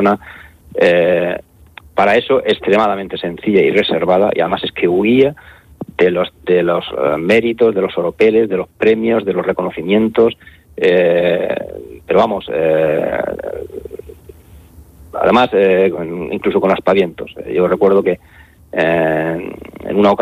persona para eso extremadamente sencilla y reservada, y además es que huía de los méritos, de los oropeles, de los premios, de los reconocimientos, pero vamos, además incluso con aspavientos. Yo recuerdo que en una ocasión